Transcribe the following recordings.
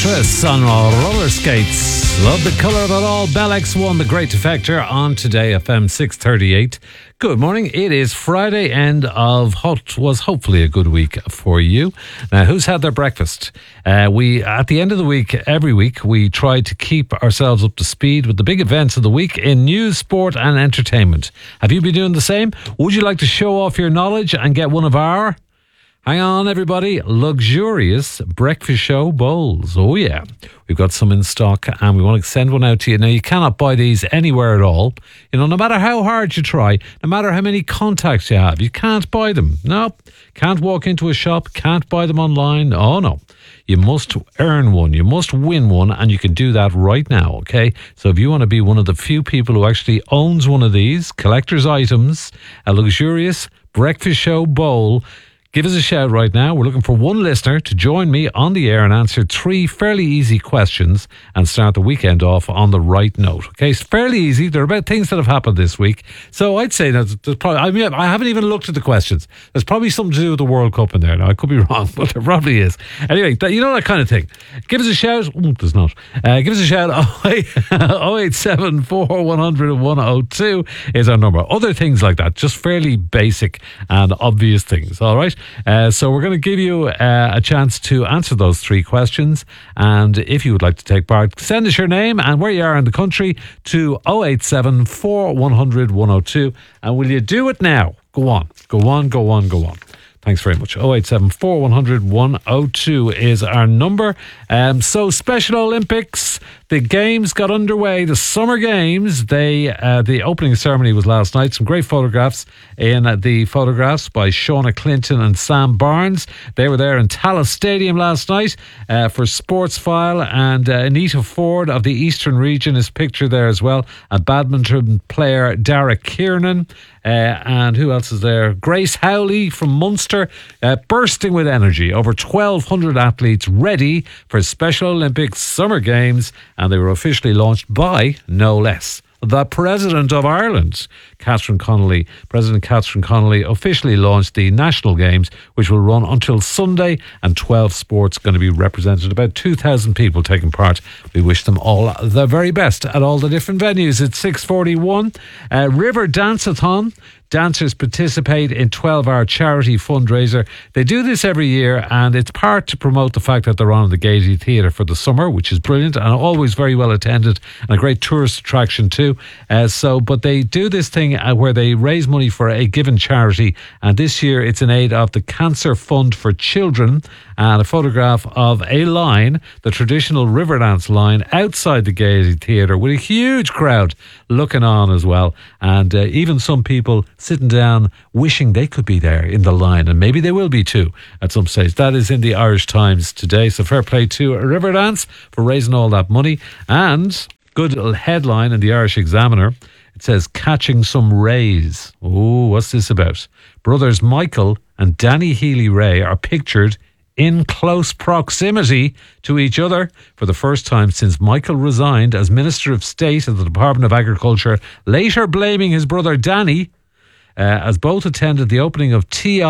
Beatrice on roller skates. Love the colour of it all. Bell X1, the great defector, on Today FM 6:38. Good morning. It is Friday, end of what was hopefully a good week for you. Now, who's had their breakfast? We, at the end of the week, every week, we try to keep ourselves up to speed with the big events of the week in news, sport and entertainment. Have you been doing the same? Would you like to show off your knowledge and get one of our... Hang on, everybody. Luxurious breakfast show bowls. Oh, yeah. We've got some in stock and we want to send one out to you. Now, you cannot buy these anywhere at all. You know, no matter how hard you try, no matter how many contacts you have, you can't buy them. No, can't walk into a shop, can't buy them online. Oh, no. You must earn one. You must win one, and you can do that right now, okay? So if you want to be one of the few people who actually owns one of these collector's items, a luxurious breakfast show bowl, give us a shout right now. We're looking for one listener to join me on the air and answer 3 fairly easy questions and start the weekend off on the right note. Okay, it's fairly easy. They're about things that have happened this week. So I'd say that there's probably, I mean, I haven't even looked at the questions. There's probably something to do with the World Cup in there. Now, I could be wrong, but there probably is. Anyway, you know, that kind of thing. Give us a shout. There's not. Give us a shout. 087 4100 102 is our number. Other things like that, just fairly basic and obvious things. All right. So we're going to give you a chance to answer those 3 questions, and if you would like to take part, send us your name and where you are in the country to 087 4100 102, and will you do it now? Go on. Thanks very much. 087 4100 102 is our number. So Special Olympics, the games got underway, the Summer Games. The opening ceremony was last night. Some great photographs in the photographs by Shauna Clinton and Sam Barnes. They were there in Tallaght Stadium last night for Sports File, and Anita Ford of the Eastern region is pictured there as well. A badminton player, Dara Kiernan. And who else is there? Grace Howley from Munster, bursting with energy. Over 1,200 athletes ready for Special Olympics Summer Games, and they were officially launched by, no less, the President of Ireland, President Catherine Connolly, officially launched the National Games, which will run until Sunday, and 12 sports going to be represented. About 2,000 people taking part. We wish them all the very best at all the different venues. It's 6:41. River Dance-a-thon. Dancers participate in 12-hour charity fundraiser. They do this every year, and it's part to promote the fact that they're on the Gaiety Theatre for the summer, which is brilliant and always very well attended, and a great tourist attraction too. But they do this thing where they raise money for a given charity, and this year it's in aid of the Cancer Fund for Children, and a photograph of a line, the traditional river dance line, outside the Gaiety Theatre with a huge crowd looking on as well, and even some people sitting down wishing they could be there in the line, and maybe they will be too at some stage. That is in the Irish Times today, so fair play to Riverdance for raising all that money. And good headline in the Irish Examiner, it says catching some rays. Oh, what's this about? Brothers Michael and Danny Healy-Rae are pictured in close proximity to each other for the first time since Michael resigned as Minister of State at the Department of Agriculture, later blaming his brother Danny, as both attended the opening of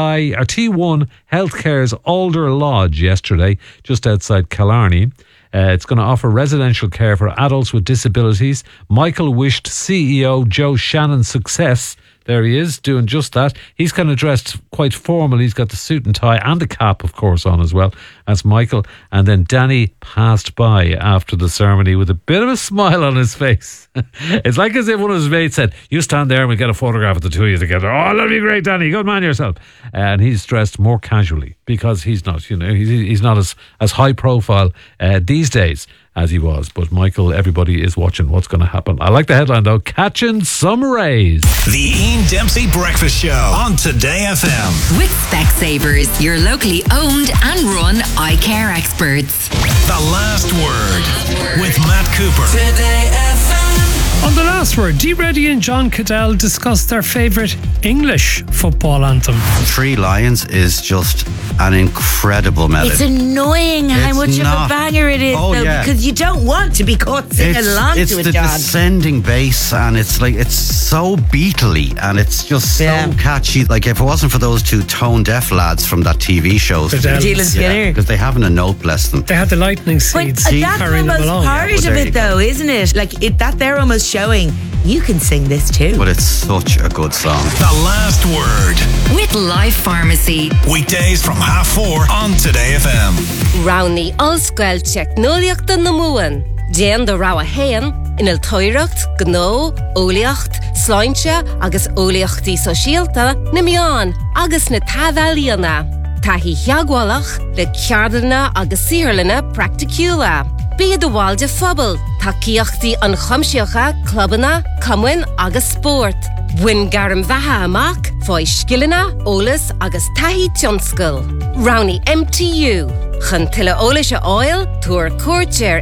T1 Healthcare's Alder Lodge yesterday, just outside Killarney. It's going to offer residential care for adults with disabilities. Michael wished CEO Joe Shannon success. There he is, doing just that. He's kind of dressed quite formal. He's got the suit and tie and the cap, of course, on as well. That's Michael. And then Danny passed by after the ceremony with a bit of a smile on his face. It's like as if one of his mates said, you stand there and we get a photograph of the two of you together. Oh, that'll be great, Danny. Good man yourself. And he's dressed more casually because he's not, he's not as high profile these days as he was. But Michael, everybody is watching what's going to happen. I like the headline though, catching some rays. The Ian Dempsey Breakfast Show on Today FM. With Specsavers, your locally owned and run eye care experts. The Last Word with Matt Cooper. Today FM. On the last word, Dee Reddy and John Cadell discussed their favourite English football anthem. Three Lions is just an incredible melody. It's annoying how much of a banger it is, though, because you don't want to be caught singing along to it, John. It's the descending bass, and it's so Beatley, and it's just so catchy. Like, if it wasn't for those two tone-deaf lads from that TV show, Dylan Skinner, because they haven't a note, bless them. They had the lightning seeds. But that's almost part of it, though, isn't it? Like, that they're almost showing you can sing this too. But it's such a good song. The Last Word with Life Pharmacy. Weekdays from 4:30 on Today FM. Round the Allsquel Technoliacht the Namuan. Jan the Rawa Hayan in El Toiracht, Gno, Oliacht, Slaintje, agus Oliachti Sosialta, Nimian, agus na Tavaliana. Tahi Hiagwalach, le Kiardana agus Sirlana Practicula. Be the Wal de Fubble, Takiachti an Chamsiocha, Clubana, Cumwin agus Sport. Win Garam Vaha Amak, Foi Skillina, Olis agus Tahi Tjonskul. Rowney MTU. Chantilla Olisha Oil, Tour Courtier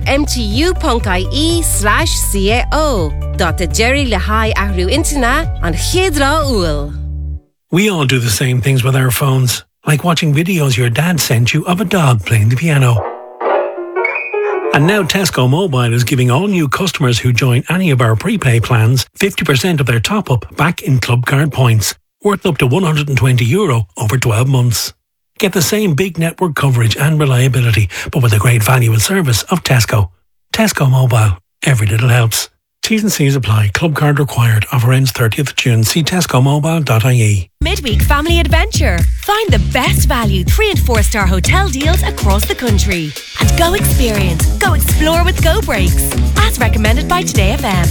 MTU.ie/CAO. Dota Jerry Lahai Ahru Intina and Hedra Uil. We all do the same things with our phones, like watching videos your dad sent you of a dog playing the piano. And now Tesco Mobile is giving all new customers who join any of our prepay plans 50% of their top-up back in club card points, worth up to €120 over 12 months. Get the same big network coverage and reliability, but with the great value and service of Tesco. Tesco Mobile. Every little helps. T's and C's apply. Club card required. Offer ends 30th June. See tescomobile.ie. Midweek Family Adventure. Find the best value 3- and 4-star hotel deals across the country. And go experience, go explore with Go Breaks. As recommended by Today FM.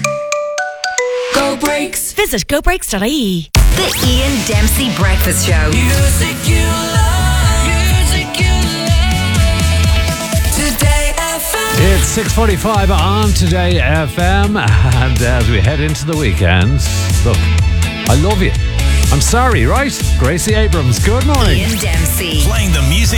Go Breaks. Visit gobreaks.ie. The Ian Dempsey Breakfast Show. Music you love. Music you love. Today FM. It's 6:45 on Today FM, and as we head into the weekend, look, I love you. I'm sorry, right? Gracie Abrams, good morning. Ian Dempsey. Playing the music